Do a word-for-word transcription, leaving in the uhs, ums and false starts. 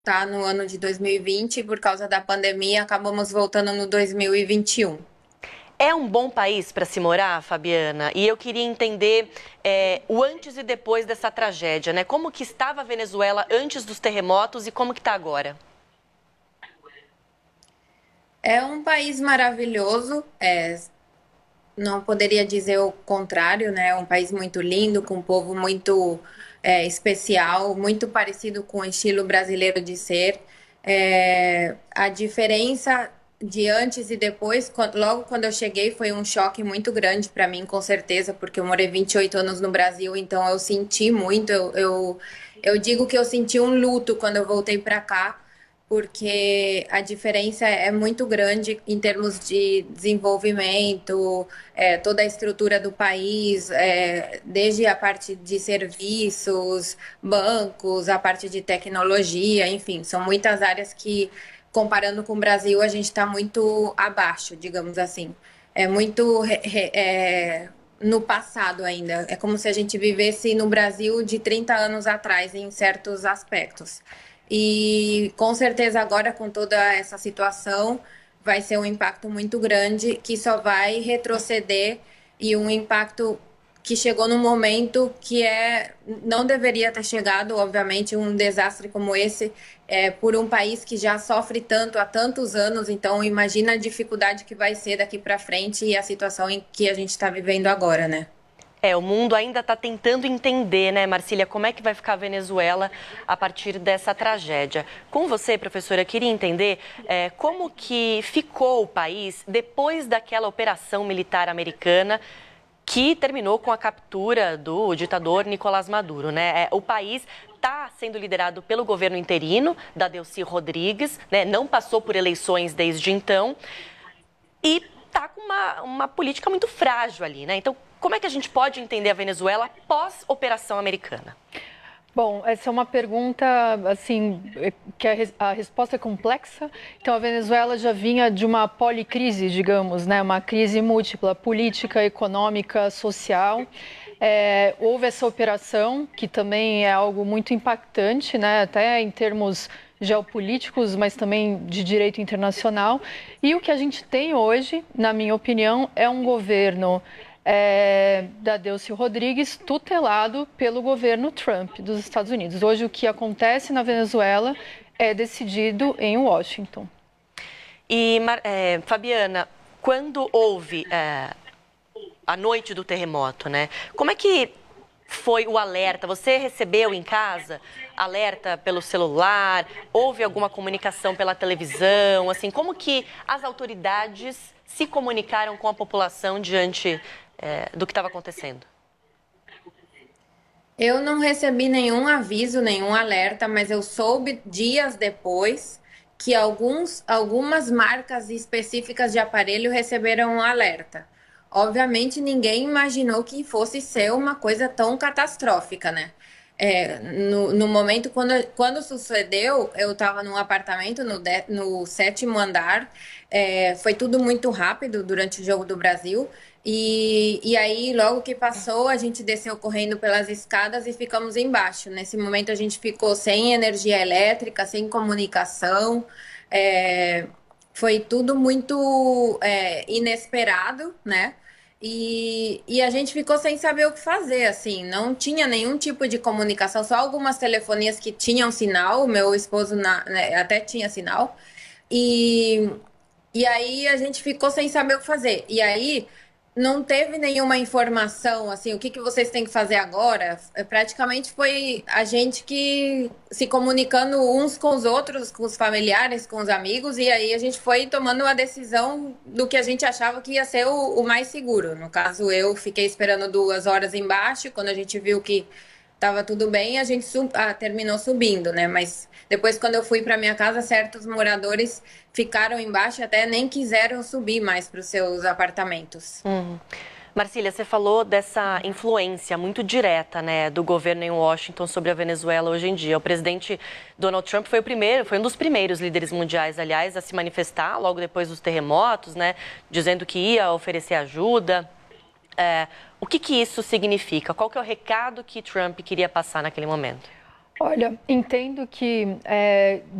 Tá no ano de dois mil e vinte e por causa da pandemia acabamos voltando no dois mil e vinte e um. É um bom país para se morar, Fabiana? E eu queria entender é, o antes e depois dessa tragédia, né? Como que estava a Venezuela antes dos terremotos e como que está agora? É um país maravilhoso, é, não poderia dizer o contrário, né? É um país muito lindo, com um povo muito é, especial, muito parecido com o estilo brasileiro de ser. É, a diferença de antes e depois, quan- logo quando eu cheguei, foi um choque muito grande para mim, com certeza, porque eu morei vinte e oito anos no Brasil, então eu senti muito. Eu, eu, eu digo que eu senti um luto quando eu voltei para cá, porque a diferença é muito grande em termos de desenvolvimento, é, toda a estrutura do país, é, desde a parte de serviços, bancos, a parte de tecnologia, enfim, são muitas áreas que, comparando com o Brasil, a gente está muito abaixo, digamos assim. É muito re- re- é, no passado ainda. É como se a gente vivesse no Brasil de trinta anos atrás, em certos aspectos. E com certeza agora com toda essa situação vai ser um impacto muito grande que só vai retroceder e um impacto que chegou num momento que é não deveria ter chegado, obviamente, um desastre como esse é, por um país que já sofre tanto há tantos anos. Então, imagina a dificuldade que vai ser daqui para frente e a situação em que a gente está vivendo agora, né? É, o mundo ainda está tentando entender, né, Marcília, como é que vai ficar a Venezuela a partir dessa tragédia. Com você, professora, queria entender é, como que ficou o país depois daquela operação militar americana que terminou com a captura do ditador Nicolás Maduro, né? É, o país está sendo liderado pelo governo interino da Delcy Rodrigues, né? Não passou por eleições desde então e está com uma, uma política muito frágil ali, né? Então, como é que a gente pode entender a Venezuela pós-operação americana? Bom, essa é uma pergunta, assim, que a, res- a resposta é complexa. Então, a Venezuela já vinha de uma policrise, digamos, né? Uma crise múltipla, política, econômica, social. É, houve essa operação, que também é algo muito impactante, né? Até em termos geopolíticos, mas também de direito internacional. E o que a gente tem hoje, na minha opinião, é um governo é, da Delcy Rodrigues, tutelado pelo governo Trump dos Estados Unidos. Hoje, o que acontece na Venezuela é decidido em Washington. E, é, Fabiana, quando houve é, a noite do terremoto, né? Como é que foi o alerta? Você recebeu em casa alerta pelo celular? Houve alguma comunicação pela televisão? Assim, como que as autoridades se comunicaram com a população diante é, do que estava acontecendo? Eu não recebi nenhum aviso, nenhum alerta, mas eu soube dias depois que alguns, algumas marcas específicas de aparelho receberam um alerta. Obviamente, ninguém imaginou que fosse ser uma coisa tão catastrófica, né? É, no, no momento, quando, quando sucedeu, eu estava num apartamento no, de, no sétimo andar, é, foi tudo muito rápido durante o Jogo do Brasil. E, e aí, logo que passou, a gente desceu correndo pelas escadas e ficamos embaixo. Nesse momento, a gente ficou sem energia elétrica, sem comunicação. É, foi tudo muito é, inesperado, né? E, e a gente ficou sem saber o que fazer, assim, não tinha nenhum tipo de comunicação, só algumas telefonias que tinham sinal, o meu esposo na, né, até tinha sinal, e, e aí a gente ficou sem saber o que fazer. E aí não teve nenhuma informação assim, o que, que vocês têm que fazer agora? É, praticamente foi a gente que se comunicando uns com os outros, com os familiares, com os amigos, e aí a gente foi tomando uma decisão do que a gente achava que ia ser o, o mais seguro. No caso, eu fiquei esperando duas horas embaixo, quando a gente viu que tava tudo bem, a gente sub, ah, terminou subindo, né? Mas depois, quando eu fui para minha casa, certos moradores ficaram embaixo e até nem quiseram subir mais para os seus apartamentos. Uhum. Marcília, você falou dessa influência muito direta, né, do governo em Washington sobre a Venezuela hoje em dia. O presidente Donald Trump foi o primeiro, foi um dos primeiros líderes mundiais, aliás, a se manifestar logo depois dos terremotos, né, dizendo que ia oferecer ajuda. É, o que que isso significa? Qual que é o recado que Trump queria passar naquele momento? Olha, entendo que é,